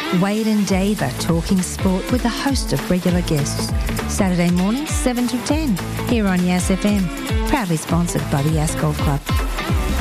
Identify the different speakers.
Speaker 1: Wade and Dave are talking sport with a host of regular guests. Saturday mornings, 7 to 10, here on Yass FM. Proudly sponsored by the Yass Golf Club.